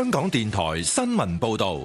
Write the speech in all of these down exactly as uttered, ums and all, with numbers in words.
香港電台新聞報道。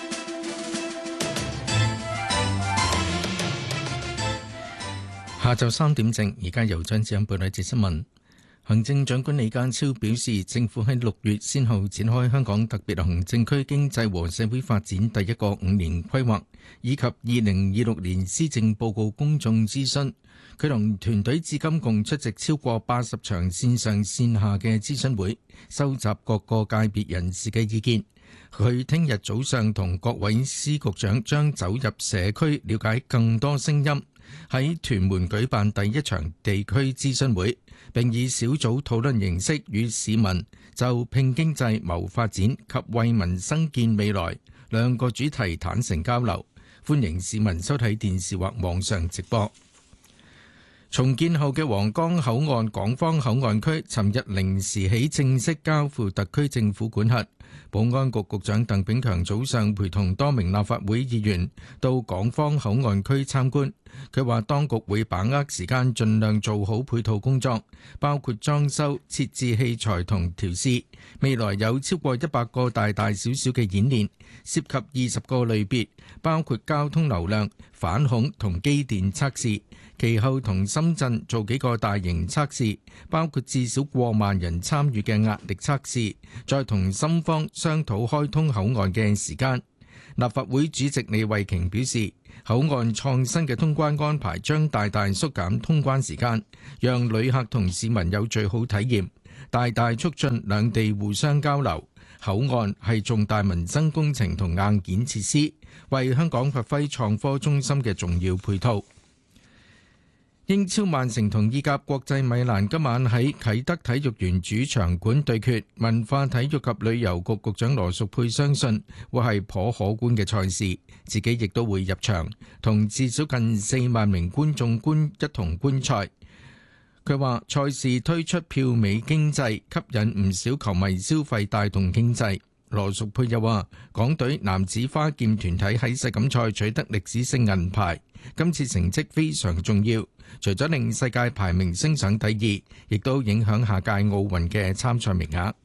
下晝三點正，而家由張子欣報道一節新聞。行政長官李家超表示，政府喺六月先後展開香港特別行政區經濟和社會發展第一個五年規劃，以及二零二六年施政報告公眾諮詢。佢同團隊至今共出席超過八十場線上線下嘅諮詢會，收集各個界別人士嘅意見。佢聽日早上同各位司局長將走入社區，了解更多聲音。喺屯門舉辦第一場地區諮詢會，並以小組討論形式與市民就拼經濟、謀發展及為民生建未來兩個主題坦誠交流。歡迎市民收睇電視或網上直播。重建後嘅皇崗口岸港方口岸區，尋日零時起正式交付特區政府管轄。保安局局長鄧炳強早上陪同多名立法會議員到港方口岸區參觀。佢話當局會把握時間，盡量做好配套工作，包括裝修、設置器材同調試。未來有超過一百個大大小小嘅演練，涉及二十個類別，包括交通流量、反恐同機電測試。其後同深圳做幾個大型測試，包括至少過萬人參與嘅壓力測試，再同深方商討開通口岸嘅時間。立法會主席李慧瓊表示，口岸創新嘅通關安排將大大縮減通關時間，讓旅客同市民有最好體驗，大大促進兩地互相交流。口岸係重大民生工程同硬件設施，為香港發揮創科中心嘅重要配套。英超曼城同意甲國際米蘭今晚喺啟德體育園主場館對決，文化體育及旅遊局局長羅淑佩相信會係頗可觀嘅賽事，自己亦都會入場，同至少近四萬名觀眾觀一同觀賽。佢話賽事推出票尾經濟，吸引唔少球迷消費，帶動經濟。羅淑佩又話，港隊男子花劍團體喺世錦賽取得歷史性銀牌，今次成績非常重要，除咗令世界排名升上第二，亦都影響下屆奧運嘅參賽名額。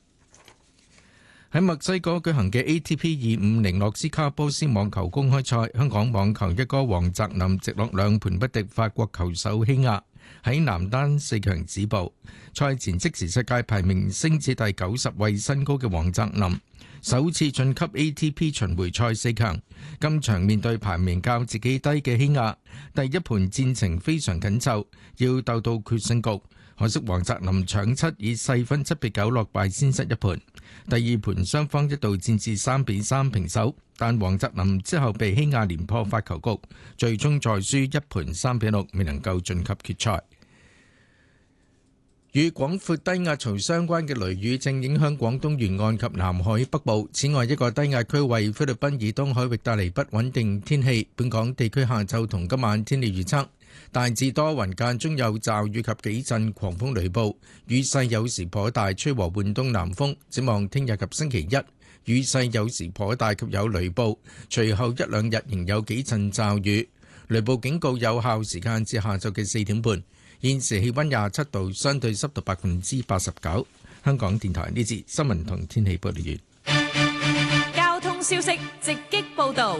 喺墨西哥舉行嘅 A T P 二五零諾斯卡波斯網球公開賽，香港網球一哥黃澤林直落兩盤不敵法國球手希亞，喺男單四強止步。賽前即時世界排名升至第九十位新高嘅黃澤林，首次晉級 A T P 巡迴賽四強。今場面對排名較自己低嘅希亞，第一盤戰情非常緊湊，要鬥到決勝局。可惜黃澤林搶七以細分七比九落敗，先失一盤。第二盤雙方一度戰至三比三平手，但黃澤林之後被希亞連破發球局，最終再輸一盤三比六，未能夠晉級決賽。與廣闊低壓槽相關嘅雷雨正影響廣東沿岸及南海北部。此外，一個低壓區為菲律賓以東海域帶嚟不穩定天氣。本港地區下晝同今晚天氣預測大致多雲，間中有驟雨及幾陣狂風雷暴，雨勢有時頗大，吹和緩東南風。展望聽日及星期一，雨勢有時頗大及有雷暴，隨後一兩日仍有幾陣驟雨。雷暴警告有效時間至下晝嘅四點半。現時氣溫廿七度，相對濕度百分之八十九。香港電台呢節新聞同天氣報道完。 交通消息直擊報道。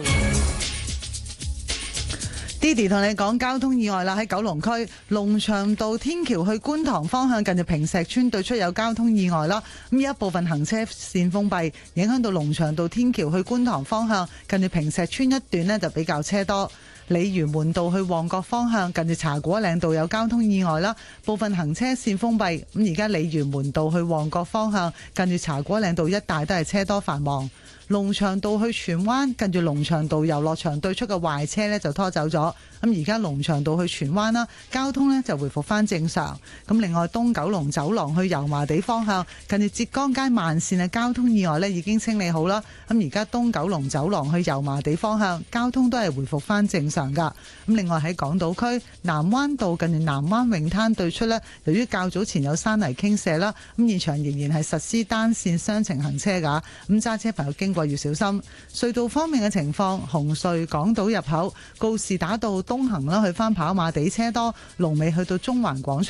Didi 同你講交通意外啦，喺九龍區龍翔道天橋去觀塘方向，近住坪石邨對出有交通意外啦。咁有一部分行車線封閉，影響到龍翔道天橋去觀塘方向，近住坪石邨一段呢就比較車多。鯉魚門道去旺角方向，近住茶果嶺道有交通意外啦，部分行車線封閉。咁而家鯉魚門道去旺角方向，近住茶果嶺道一帶都係車多繁忙。龍翔道去荃灣，近住龍翔道遊樂場對出嘅壞車呢就拖走咗。咁而家龍翔道去荃灣啦，交通呢就回復翻正常。咁另外東九龍走廊去油麻地方向，近住浙江街慢線嘅交通意外呢已經清理好啦。咁而家東九龍走廊去油麻地方向，交通都係回復翻正常噶。咁另外喺港島區南灣道近住南灣泳灘對出呢，由於較早前有山泥傾瀉啦，咁現場仍然係實施單線雙程行車噶。咁揸車朋友經過要小心。隧道方面嘅情況，紅隧港島入口告士打道東行啦，去翻跑馬地車多，龍尾去到中環廣場；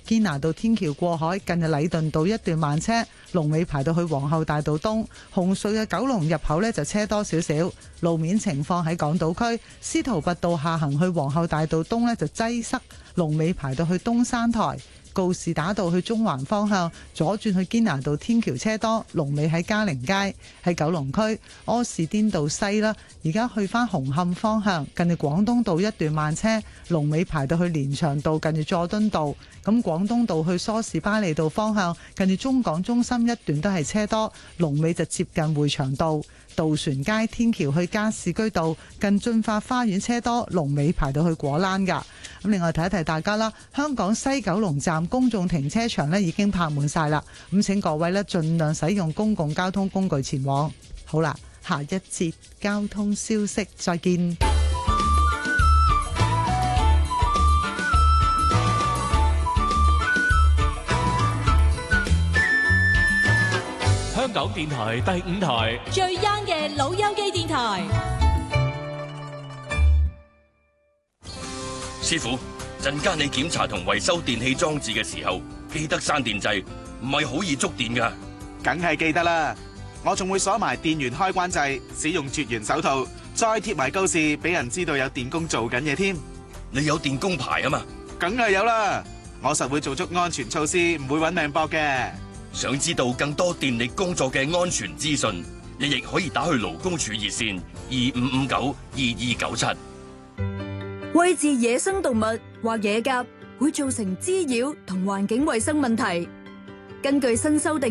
堅拿道天橋過海，近日禮頓道一段慢車，龍尾排到去皇后大道東。紅隧嘅九龍入口呢就車多少少。路面情況喺港島區，司徒拔道下行去皇后大道東呢就擠塞，龍尾排到去東山台。告士打道去中環方向，左轉去堅拿道天橋車多，龍尾喺嘉陵街。喺九龍區柯士甸道西啦，而家去返紅磡方向，近住廣東道一段慢車，龍尾排到去連翔道，近住佐敦道。咁廣東道去梳士巴利道方向，近住中港中心一段都係車多，龍尾就接近匯祥道。渡船街天橋去加士居道，近駿發花園車多，龍尾排到去果欄噶。咁另外提一提大家啦，香港西九龍站公眾停車場呢已經泊滿晒啦，咁請各位呢盡量使用公共交通工具前往。好啦，下一節交通消息再見。 香港電台第五台最 young 嘅老友記電台。 師傅，陣間你檢查同維修電器裝置嘅時候，記得閂電掣，唔係好易觸電噶。 梗係記得啦，我仲會鎖埋電源開關掣，使用絕緣手套，再貼埋告示俾人知道有電工做緊嘢添。 你有電工牌啊嘛？ 梗係有啦，我實會做足安全措施，唔會搵命搏嘅。 想知道更多電力工作嘅安全資訊，你亦可以打去勞工處熱線二五五九二二九七。 餵飼野生動物或野鴿會造成滋擾同環境衛生問題。根據新修訂